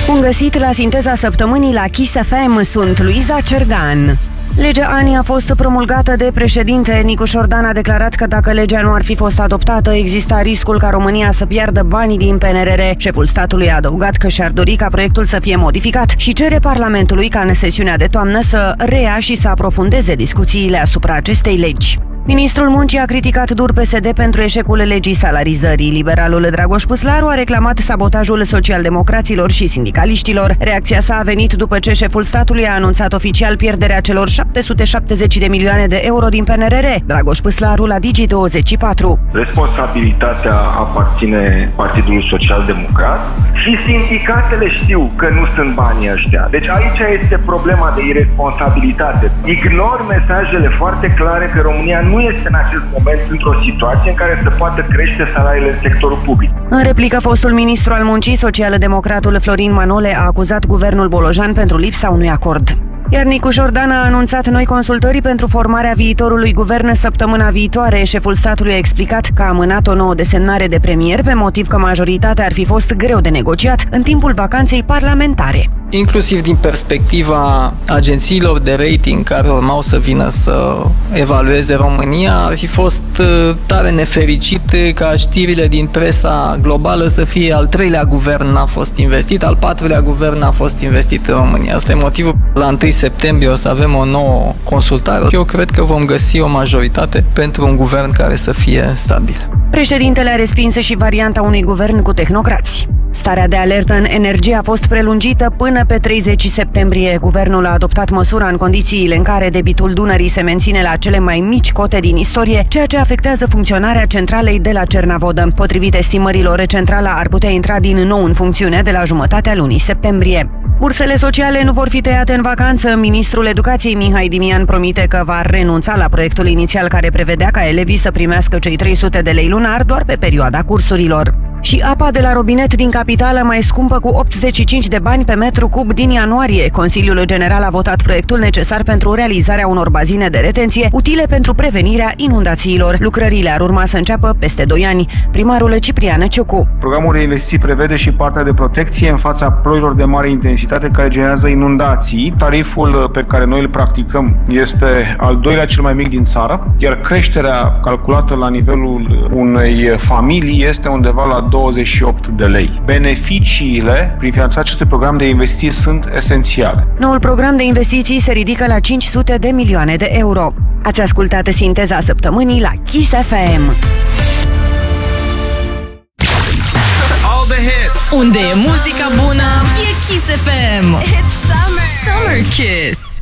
Bun găsit la sinteza săptămânii la Kiss FM, sunt Luiza Cergan. Legea ANI a fost promulgată de președinte. Nicu Șordan a declarat că dacă legea nu ar fi fost adoptată, exista riscul ca România să piardă banii din PNRR. Șeful statului a adăugat că și-ar dori ca proiectul să fie modificat și cere Parlamentului ca în sesiunea de toamnă să reia și să aprofundeze discuțiile asupra acestei legi. Ministrul Muncii a criticat dur PSD pentru eșecul legii salarizării. Liberalul Dragoș Păslaru a reclamat sabotajul socialdemocraților și sindicaliștilor. Reacția sa a venit după ce șeful statului a anunțat oficial pierderea celor 770 de milioane de euro din PNRR. Dragoș Păslaru la Digi24. Responsabilitatea aparține Partidului Social-Democrat și sindicatele știu că nu sunt banii ăștia. Deci aici este problema de irresponsabilitate. Ignor mesajele foarte clare că România nu este în acest moment într-o situație în care să poată crește salariile în sectorul public. În replică, fostul ministru al muncii, social-democratul Florin Manole, a acuzat guvernul Bolojan pentru lipsa unui acord. Iar Nicu Șordan a anunțat noi consultări pentru formarea viitorului guvern săptămâna viitoare. Șeful statului a explicat că a amânat o nouă desemnare de premier pe motiv că majoritatea ar fi fost greu de negociat în timpul vacanței parlamentare. Inclusiv din perspectiva agențiilor de rating care urmau să vină să evalueze România, ar fi fost tare nefericit ca știrile din presa globală să fie al treilea guvern n-a fost investit, al patrulea guvern n-a fost investit în România. Asta e motivul. La 1 septembrie o să avem o nouă consultare și eu cred că vom găsi o majoritate pentru un guvern care să fie stabil. Președintele a respins și varianta unui guvern cu tehnocrați. Starea de alertă în energie a fost prelungită până pe 30 septembrie. Guvernul a adoptat măsura în condițiile în care debitul Dunării se menține la cele mai mici cote din istorie, ceea ce afectează funcționarea centralei de la Cernavodă. Potrivit estimărilor, centrala ar putea intra din nou în funcțiune de la jumătatea lunii septembrie. Bursele sociale nu vor fi tăiate în vacanță. Ministrul Educației Mihai Dimian promite că va renunța la proiectul inițial care prevedea ca elevii să primească cei 300 de lei lunar doar pe perioada cursurilor. Și apa de la robinet din capitală mai scumpă cu 85 de bani pe metru cub din ianuarie. Consiliul General a votat proiectul necesar pentru realizarea unor bazine de retenție utile pentru prevenirea inundațiilor. Lucrările ar urma să înceapă peste 2 ani. Primarul Ciprian Ciucu. Programul de investiții prevede și partea de protecție în fața ploilor de mare intensitate care generează inundații. Tariful pe care noi îl practicăm este al doilea cel mai mic din țară, iar creșterea calculată la nivelul unei familii este undeva la 28 de lei. Beneficiile prin finanțarea acestui program de investiții sunt esențiale. Noul program de investiții se ridică la 500 de milioane de euro. Ați ascultat sinteza săptămânii la Kiss FM. All the hits. Unde e muzica bună, e Kiss FM. It's summer. Summer Kiss.